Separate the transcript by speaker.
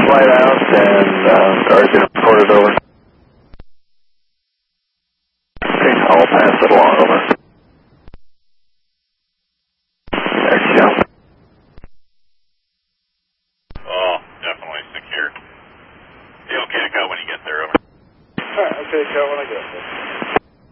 Speaker 1: flight out and are you reported over? Okay, I'll pass it along over. There you go.
Speaker 2: Oh, definitely secure. Be okay to go when you get there, over.
Speaker 3: Alright, okay, go when I get there.